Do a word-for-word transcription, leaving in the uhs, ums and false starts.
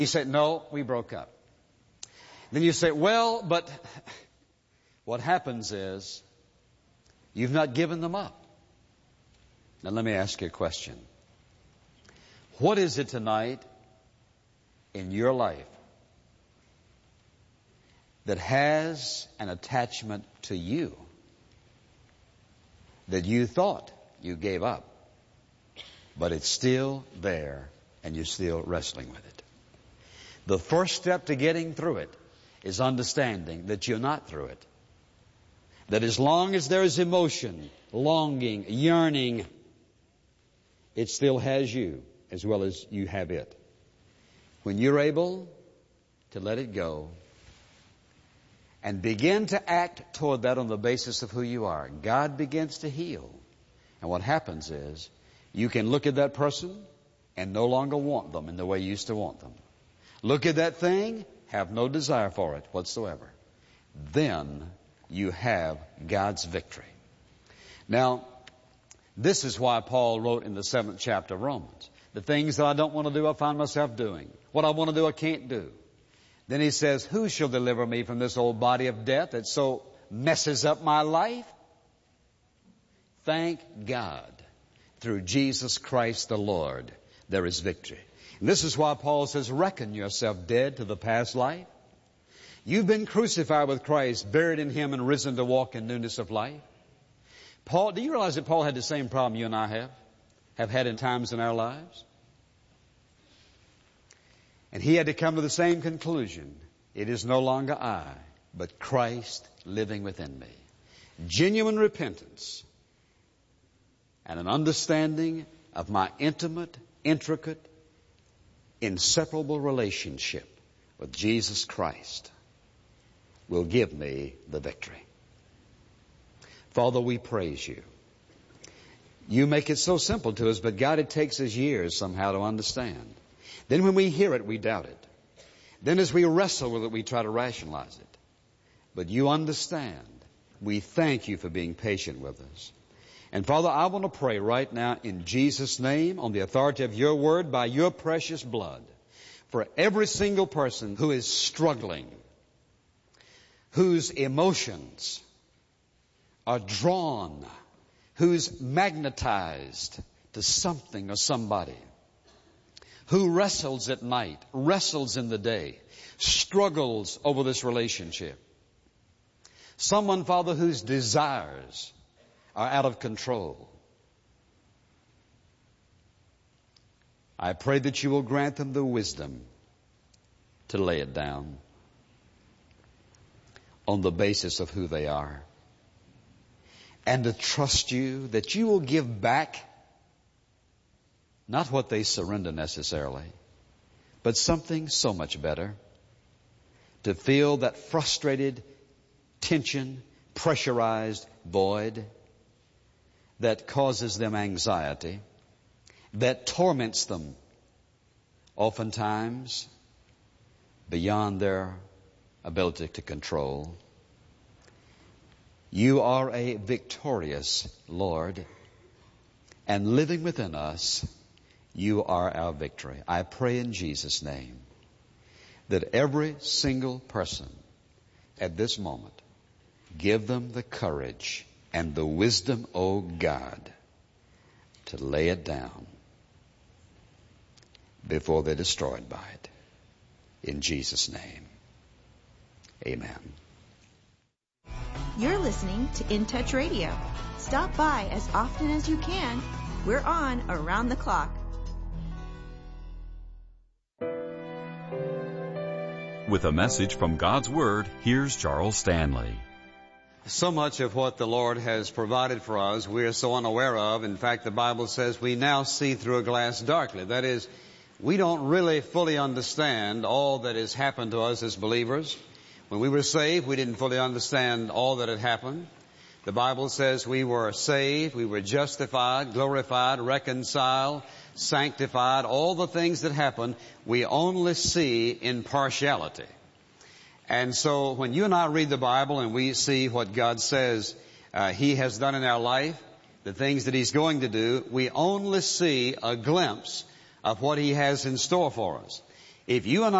He said, no, we broke up. Then you say, well, but what happens is you've not given them up. Now let me ask you a question. What is it tonight in your life that has an attachment to you that you thought you gave up, but it's still there and you're still wrestling with it? The first step to getting through it is understanding that you're not through it. That as long as there is emotion, longing, yearning, it still has you as well as you have it. When you're able to let it go and begin to act toward that on the basis of who you are, God begins to heal. And what happens is you can look at that person and no longer want them in the way you used to want them. Look at that thing, have no desire for it whatsoever. Then you have God's victory. Now, this is why Paul wrote in the seventh chapter of Romans, the things that I don't want to do, I find myself doing. What I want to do, I can't do. Then he says, who shall deliver me from this old body of death that so messes up my life? Thank God, through Jesus Christ the Lord, there is victory. And this is why Paul says, reckon yourself dead to the past life. You've been crucified with Christ, buried in Him, and risen to walk in newness of life. Paul, do you realize that Paul had the same problem you and I have, have had in times in our lives? And he had to come to the same conclusion. It is no longer I, but Christ living within me. Genuine repentance and an understanding of my intimate, intricate, inseparable relationship with Jesus Christ will give me the victory. Father, we praise you. You make it so simple to us, but God, it takes us years somehow to understand. Then when we hear it, we doubt it. Then as we wrestle with it, we try to rationalize it. But you understand. We thank you for being patient with us. And Father, I want to pray right now in Jesus' name, on the authority of your word, by your precious blood, for every single person who is struggling, whose emotions are drawn, who's magnetized to something or somebody, who wrestles at night, wrestles in the day, struggles over this relationship. Someone, Father, whose desires are out of control. I pray that you will grant them the wisdom to lay it down on the basis of who they are, and to trust you that you will give back not what they surrender necessarily, but something so much better. To feel that frustrated, tension, pressurized void that causes them anxiety, that torments them oftentimes beyond their ability to control. You are a victorious Lord, and living within us, you are our victory. I pray in Jesus' name that every single person at this moment, give them the courage and the wisdom, O God, to lay it down before they're destroyed by it. In Jesus' name, amen. You're listening to In Touch Radio. Stop by as often as you can. We're on around the clock. With a message from God's Word, here's Charles Stanley. So much of what the Lord has provided for us we are so unaware of. In fact, the Bible says we now see through a glass darkly. That is, we don't really fully understand all that has happened to us as believers. When we were saved, we didn't fully understand all that had happened. The Bible says we were saved, we were justified, glorified, reconciled, sanctified, all the things that happen, we only see in partiality. And so when you and I read the Bible and we see what God says uh, He has done in our life, the things that He's going to do, we only see a glimpse of what He has in store for us. If you and I